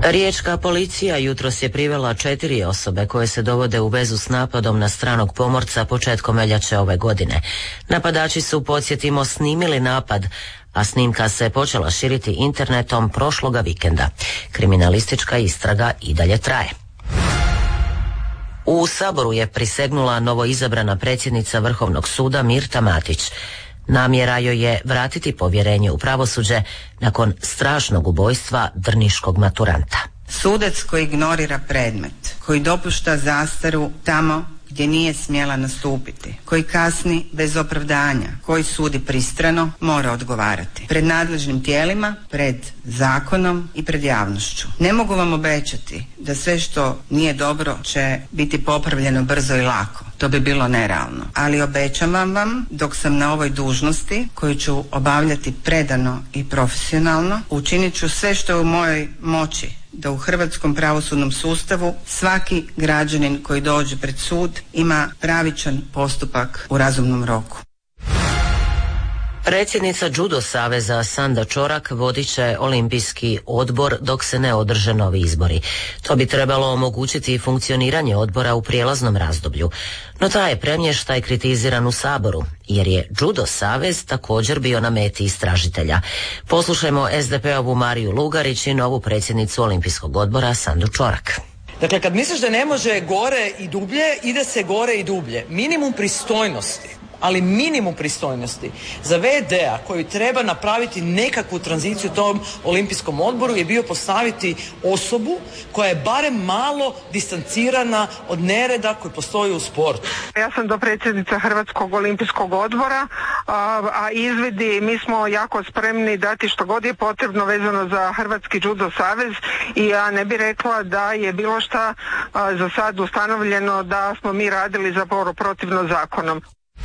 Riječka policija jutros je privela 4 osobe koje se dovode u vezu s napadom na stranog pomorca početkom veljače ove godine. Napadači su, podsjetimo, snimili napad, a snimka se počela širiti internetom prošloga vikenda. Kriminalistička istraga i dalje traje. U Saboru je prisegnula novoizabrana predsjednica Vrhovnog suda Mirta Matić. Namjera joj je vratiti povjerenje u pravosuđe nakon strašnog ubojstva drniškog maturanta. Sudac koji ignorira predmet, koji dopušta zastaru tamo gdje nije smjela nastupiti, koji kasni bez opravdanja, koji sudi pristrano, mora odgovarati pred nadležnim tijelima, pred zakonom i pred javnošću. Ne mogu vam obećati da sve što nije dobro će biti popravljeno brzo i lako. To bi bilo nerealno. Ali obećavam vam, dok sam na ovoj dužnosti, koju ću obavljati predano i profesionalno, učinit ću sve što je u mojoj moći da u hrvatskom pravosudnom sustavu svaki građanin koji dođe pred sud ima pravičan postupak u razumnom roku. Predsjednica Judo saveza Sanda Čorak vodit će olimpijski odbor dok se ne održe novi izbori. To bi trebalo omogućiti funkcioniranje odbora u prijelaznom razdoblju. No taj premještaj kritiziran u Saboru, jer je Judo savez također bio na meti istražitelja. Poslušajmo SDP-ovu Mariju Lugarić i novu predsjednicu olimpijskog odbora Sandu Čorak. Dakle, kad misliš da ne može gore i dublje, ide se gore i dublje. Minimum pristojnosti, ali minimum pristojnosti za VD-a koji treba napraviti nekakvu tranziciju tom olimpijskom odboru je bio postaviti osobu koja je barem malo distancirana od nereda koji postoji u sportu. Ja sam dopredsjednica Hrvatskog olimpijskog odbora, a izvidi, mi smo jako spremni dati što god je potrebno vezano za Hrvatski judo savez i ja ne bih rekla da je bilo šta za sad ustanovljeno da smo mi radili zapravo protivno zakonom.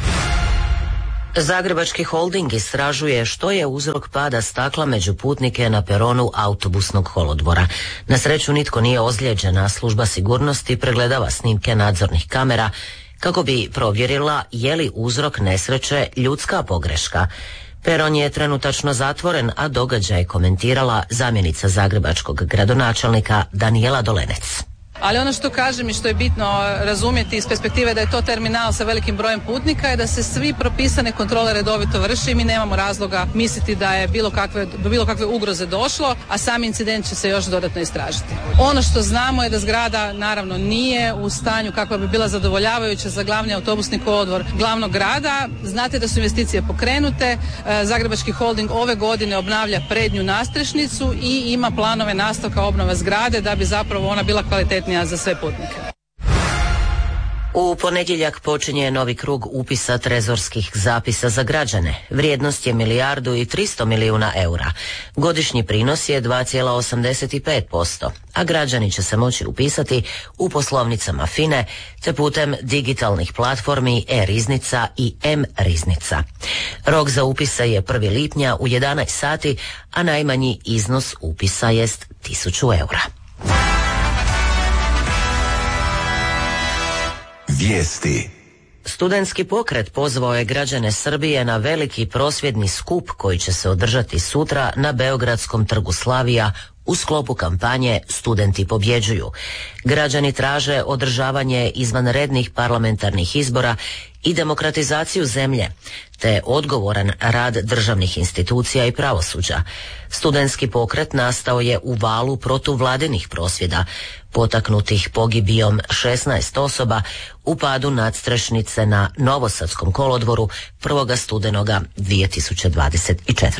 Zagrebački holding istražuje što je uzrok pada stakla među putnike na peronu autobusnog kolodvora. Na sreću nitko nije ozlijeđen, a služba sigurnosti pregledava snimke nadzornih kamera kako bi provjerila je li uzrok nesreće ljudska pogreška. Peron je trenutačno zatvoren, a događaj komentirala zamjenica zagrebačkog gradonačelnika Danijela Dolenec. Ali ono što kažem i što je bitno razumjeti iz perspektive da je to terminal sa velikim brojem putnika je da se svi propisane kontrole redovito vrši i mi nemamo razloga misliti da je do bilo kakve ugroze došlo, a sam incident će se još dodatno istražiti. Ono što znamo je da zgrada naravno nije u stanju kakva bi bila zadovoljavajuća za glavni autobusni kolodvor glavnog grada. Znate da su investicije pokrenute, Zagrebački holding ove godine obnavlja prednju nastrešnicu i ima planove nastavka obnove zgrade da bi zapravo ona bila kvalitetnija za sve putnike. U ponedjeljak počinje novi krug upisa trezorskih zapisa za građane. Vrijednost je 1,3 milijarde eura. Godišnji prinos je 2,85%, a građani će se moći upisati u poslovnicama FINE te putem digitalnih platformi e-riznica i m-riznica. Rok za upise je 1. lipnja u 11 sati, a najmanji iznos upisa jest 1000 eura. Vijesti. Studentski pokret pozvao je građane Srbije na veliki prosvjedni skup koji će se održati sutra na Beogradskom trgu Slavija u sklopu kampanje Studenti pobjeđuju. Građani traže održavanje izvanrednih parlamentarnih izbora i demokratizaciju zemlje, te odgovoran rad državnih institucija i pravosuđa. Studentski pokret nastao je u valu protuvladinih prosvjeda, potaknutih pogibijom 16 osoba u padu nadstrešnice na Novosadskom kolodvoru 1. studenoga 2024.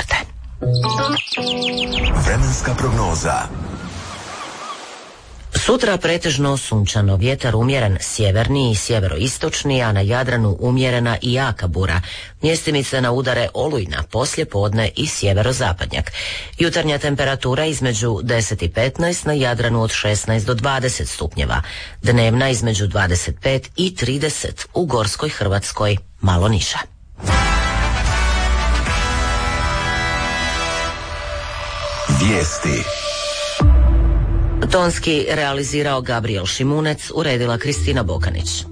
Vremenska prognoza. Sutra pretežno sunčano, vjetar umjeren sjeverni i sjeveroistočni, a na Jadranu umjerena i jaka bura. Mjestimice na udare olujna, poslijepodne i sjeverozapadnjak. Jutarnja temperatura između 10 i 15, na Jadranu od 16 do 20 stupnjeva. Dnevna između 25 i 30, u Gorskoj Hrvatskoj malo niža. Vijesti. Tonski realizirao Gabriel Šimunec, uredila Kristina Bokanić.